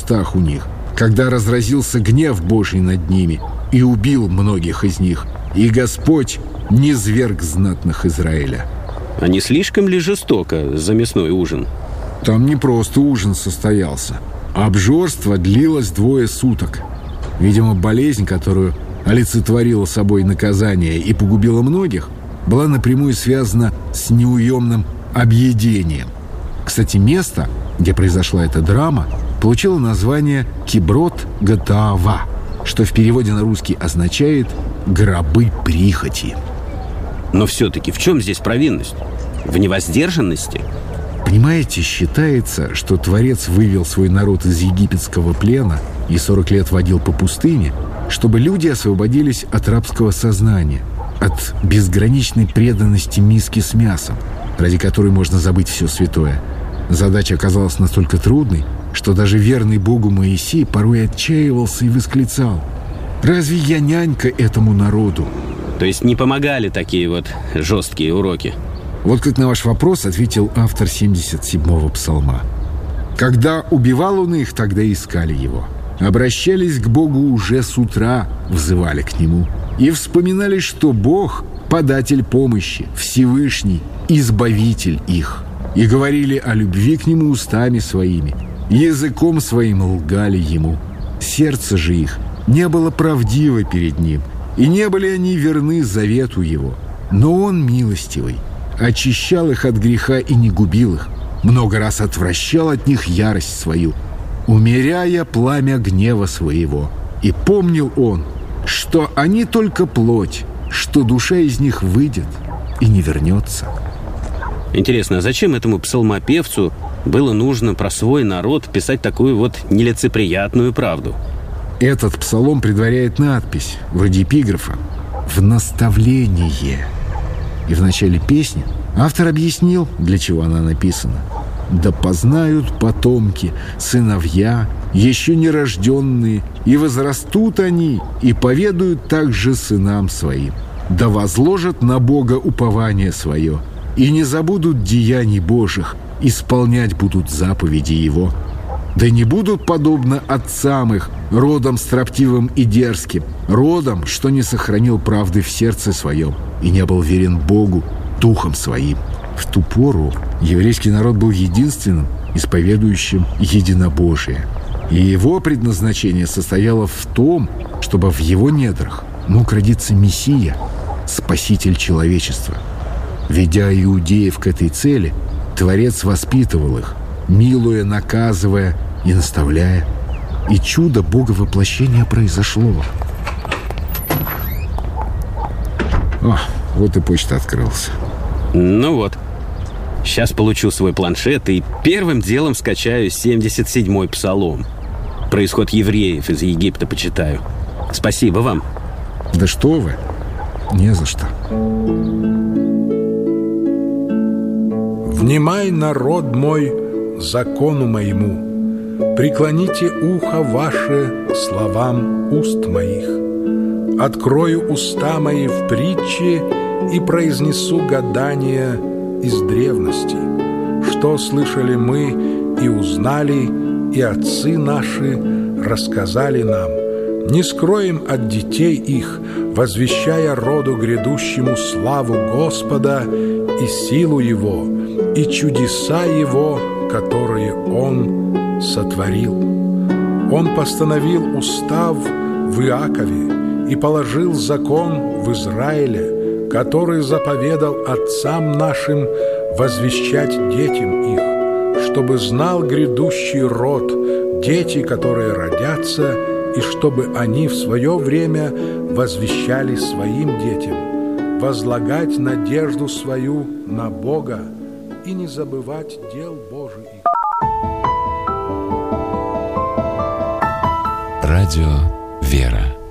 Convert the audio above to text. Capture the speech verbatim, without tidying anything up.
устах у них, когда разразился гнев Божий над ними и убил многих из них, и Господь низвергг знатных Израиля». А не слишком ли жестоко за мясной ужин? Там не просто ужин состоялся. Обжорство длилось двое суток. Видимо, болезнь, которую олицетворила собой наказание и погубила многих, была напрямую связана с неуемным объедением. Кстати, место, где произошла эта драма, получило название Киброт-Гатаава, что в переводе на русский означает «гробы прихоти». Но все-таки в чем здесь провинность? В невоздержанности? Понимаете, считается, что Творец вывел свой народ из египетского плена и сорок лет водил по пустыне, чтобы люди освободились от рабского сознания, от безграничной преданности миске с мясом, ради которой можно забыть все святое. Задача оказалась настолько трудной, что даже верный Богу Моисей порой отчаивался и восклицал: «Разве я нянька этому народу?» То есть не помогали такие вот жесткие уроки? Вот как на ваш вопрос ответил автор семьдесят седьмого псалма. «Когда убивал он их, тогда искали его. Обращались к Богу уже с утра, взывали к Нему. И вспоминали, что Бог — податель помощи, Всевышний, избавитель их. И говорили о любви к Нему устами своими, языком своим лгали Ему. Сердце же их не было правдиво перед Ним, и не были они верны завету Его. Но Он милостивый, очищал их от греха и не губил их, много раз отвращал от них ярость свою, умеряя пламя гнева своего. И помнил Он, что они только плоть, что душа из них выйдет и не вернется». Интересно, а зачем этому псалмопевцу было нужно про свой народ писать такую вот нелицеприятную правду? Этот псалом предваряет надпись, вроде эпиграфа, «В наставление». И в начале песни автор объяснил, для чего она написана. «Да познают потомки, сыновья, еще нерожденные, и возрастут они, и поведают также сынам своим. Да возложат на Бога упование свое, и не забудут деяний Божьих, исполнять будут заповеди Его. Да не будут подобно отцам их, родом строптивым и дерзким, родом, что не сохранил правды в сердце своем и не был верен Богу духом своим». В ту пору еврейский народ был единственным, исповедующим единобожие. И его предназначение состояло в том, чтобы в его недрах мог родиться Мессия, Спаситель человечества. Ведя иудеев к этой цели, Творец воспитывал их, милуя, наказывая и наставляя. И чудо Боговоплощения произошло. О, вот и почта открылась. Ну вот. Сейчас получу свой планшет и первым делом скачаю семьдесят седьмой псалом. Про исход евреев из Египта почитаю. Спасибо вам. Да что вы, не за что. «Внимай, народ мой, закону моему, преклоните ухо ваше словам уст моих. Открою уста мои в притче и произнесу гадания из древности, что слышали мы и узнали, и отцы наши рассказали нам. Не скроем от детей их, возвещая роду грядущему славу Господа и силу Его, и чудеса Его, которые Он сотворил. Он постановил устав в Иакове и положил закон в Израиле, который заповедал отцам нашим возвещать детям их, чтобы знал грядущий род, дети, которые родятся, и чтобы они в свое время возвещали своим детям, возлагать надежду свою на Бога и не забывать дел Божиих». Радио «Вера».